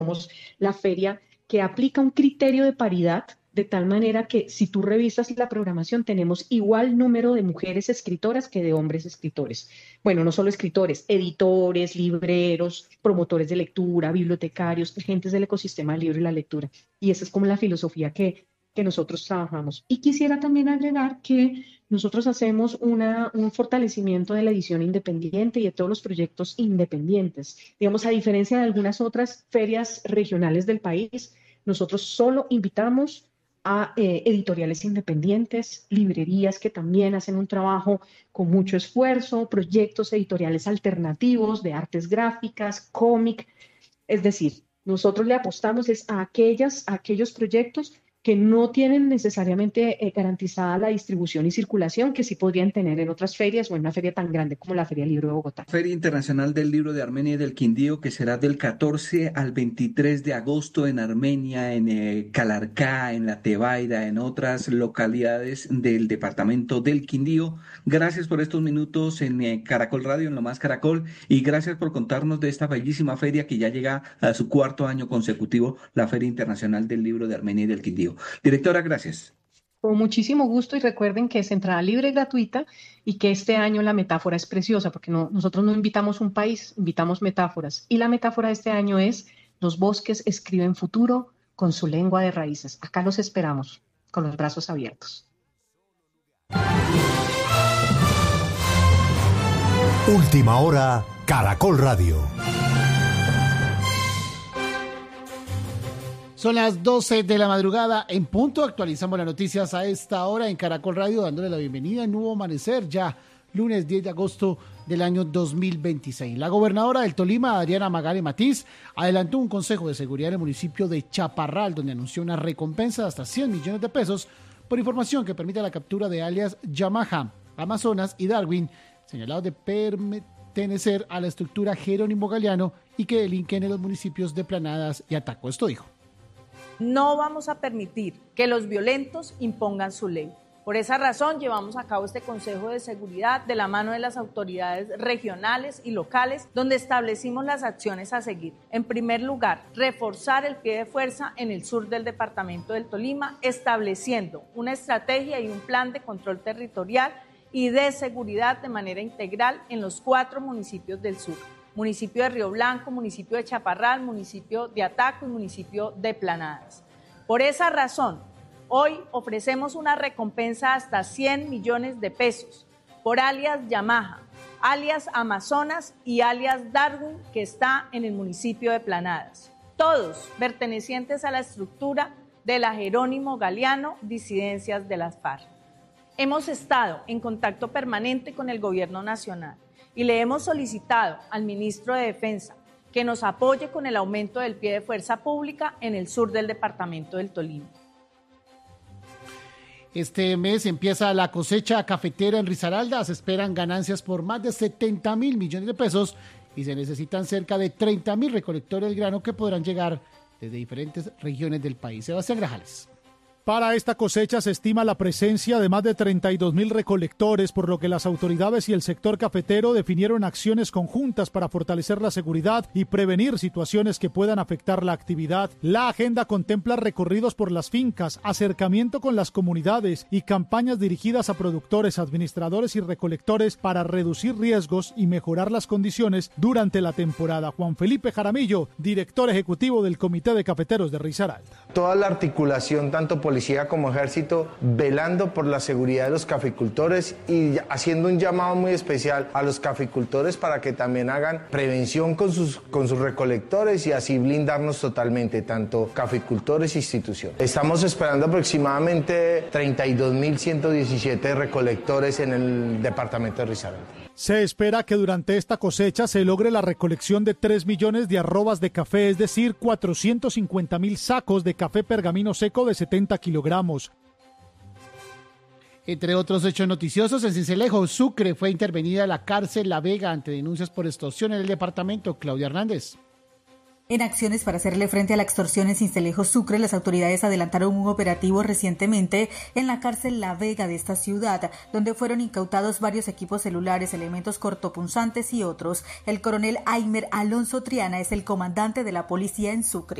la feria que aplica un criterio de paridad, de tal manera que si tú revisas la programación, tenemos igual número de mujeres escritoras que de hombres escritores. Bueno, no solo escritores, editores, libreros, promotores de lectura, bibliotecarios, agentes del ecosistema del libro y la lectura. Y esa es como la filosofía que nosotros trabajamos. Y quisiera también agregar que nosotros hacemos un fortalecimiento de la edición independiente y de todos los proyectos independientes. Digamos, a diferencia de algunas otras ferias regionales del país, nosotros solo invitamos a editoriales independientes, librerías que también hacen un trabajo con mucho esfuerzo, proyectos editoriales alternativos de artes gráficas, cómic. Es decir, nosotros le apostamos es a aquellos proyectos que no tienen necesariamente garantizada la distribución y circulación que sí podrían tener en otras ferias o en una feria tan grande como la Feria del Libro de Bogotá. Feria Internacional del Libro de Armenia y del Quindío, que será del 14 al 23 de agosto en Armenia, en Calarcá, en La Tebaida, en otras localidades del departamento del Quindío. Gracias por estos minutos en Caracol Radio, en Lo Más Caracol, y gracias por contarnos de esta bellísima feria que ya llega a su cuarto año consecutivo, la Feria Internacional del Libro de Armenia y del Quindío. Directora, gracias. Con muchísimo gusto y recuerden que es entrada libre y gratuita y que este año la metáfora es preciosa porque nosotros no invitamos un país, invitamos metáforas. Y la metáfora de este año es los bosques escriben futuro con su lengua de raíces. Acá los esperamos con los brazos abiertos. Última hora, Caracol Radio. Son las 12 de la madrugada en punto. Actualizamos las noticias a esta hora en Caracol Radio, dándole la bienvenida a Nuevo Amanecer, ya lunes 10 de agosto del año 2026. La gobernadora del Tolima, Adriana Magali Matiz, adelantó un consejo de seguridad en el municipio de Chaparral, donde anunció una recompensa de hasta 100 millones de pesos por información que permita la captura de alias Yamaha, Amazonas y Darwin, señalados de pertenecer a la estructura Jerónimo Galeano y que delinquen en los municipios de Planadas y Ataco. Esto dijo. No vamos a permitir que los violentos impongan su ley. Por esa razón llevamos a cabo este Consejo de Seguridad de la mano de las autoridades regionales y locales, donde establecimos las acciones a seguir. En primer lugar, reforzar el pie de fuerza en el sur del departamento del Tolima, estableciendo una estrategia y un plan de control territorial y de seguridad de manera integral en los 4 municipios del sur. Municipio de Río Blanco, municipio de Chaparral, municipio de Ataco y municipio de Planadas. Por esa razón, hoy ofrecemos una recompensa hasta 100 millones de pesos por alias Yamaha, alias Amazonas y alias Darwin, que está en el municipio de Planadas. Todos pertenecientes a la estructura de la Jerónimo Galeano, disidencias de las FARC. Hemos estado en contacto permanente con el gobierno nacional y le hemos solicitado al ministro de Defensa que nos apoye con el aumento del pie de fuerza pública en el sur del departamento del Tolima. Este mes empieza la cosecha cafetera en Risaralda, se esperan ganancias por más de 70.000 millones de pesos y se necesitan cerca de 30.000 recolectores del grano que podrán llegar desde diferentes regiones del país. Sebastián Grajales. Para esta cosecha se estima la presencia de más de 32.000 recolectores, por lo que las autoridades y el sector cafetero definieron acciones conjuntas para fortalecer la seguridad y prevenir situaciones que puedan afectar la actividad. La agenda contempla recorridos por las fincas, acercamiento con las comunidades y campañas dirigidas a productores, administradores y recolectores para reducir riesgos y mejorar las condiciones durante la temporada. Juan Felipe Jaramillo, director ejecutivo del Comité de Cafeteros de Risaralda. Toda la articulación, tanto policía como ejército, velando por la seguridad de los caficultores y haciendo un llamado muy especial a los caficultores para que también hagan prevención con sus recolectores y así blindarnos totalmente, tanto caficultores e instituciones. Estamos esperando aproximadamente 32.117 recolectores en el departamento de Risaralda. Se espera que durante esta cosecha se logre la recolección de 3 millones de arrobas de café, es decir, 450.000 sacos de café pergamino seco de 70 kilogramos. Entre otros hechos noticiosos, en Sincelejo, Sucre, fue intervenida la cárcel La Vega ante denuncias por extorsión en el departamento. Claudia Hernández. En acciones para hacerle frente a la extorsión en Sincelejo, Sucre, las autoridades adelantaron un operativo recientemente en la cárcel La Vega de esta ciudad, donde fueron incautados varios equipos celulares, elementos cortopunzantes y otros. El coronel Aimer Alonso Triana es el comandante de la policía en Sucre.